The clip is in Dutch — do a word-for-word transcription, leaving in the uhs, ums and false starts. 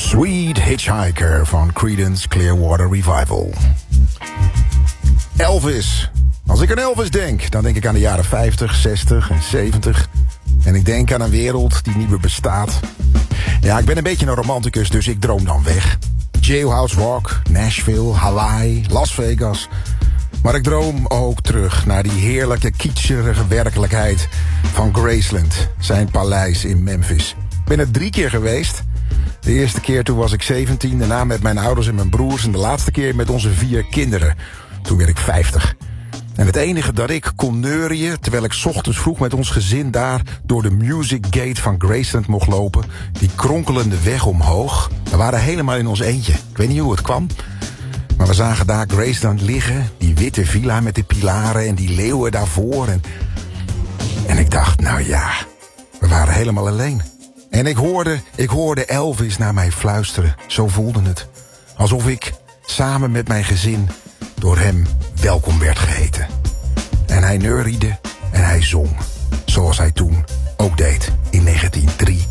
Sweet Hitchhiker van Creedence Clearwater Revival. Elvis. Als ik aan Elvis denk, dan denk ik aan de jaren vijftig, zestig en zeventig. En ik denk aan een wereld die niet meer bestaat. Ja, ik ben een beetje een romanticus, dus ik droom dan weg. Jailhouse Rock, Nashville, Hawaii, Las Vegas. Maar ik droom ook terug naar die heerlijke, kitscherige werkelijkheid van Graceland. Zijn paleis in Memphis. Ik ben er drie keer geweest. De eerste keer toen was ik zeventien, daarna met mijn ouders en mijn broers... en de laatste keer met onze vier kinderen. Toen werd ik vijftig. En het enige dat ik kon neurien, terwijl ik 's ochtends vroeg met ons gezin daar door de Music Gate van Graceland mocht lopen, die kronkelende weg omhoog. We waren helemaal in ons eentje. Ik weet niet hoe het kwam, maar we zagen daar Graceland liggen, die witte villa met de pilaren en die leeuwen daarvoor. En, en ik dacht, nou ja, we waren helemaal alleen. En ik hoorde, ik hoorde Elvis naar mij fluisteren. Zo voelde het. Alsof ik samen met mijn gezin door hem welkom werd geheten. En hij neuriede en hij zong. Zoals hij toen ook deed in negentien drieëntachtig.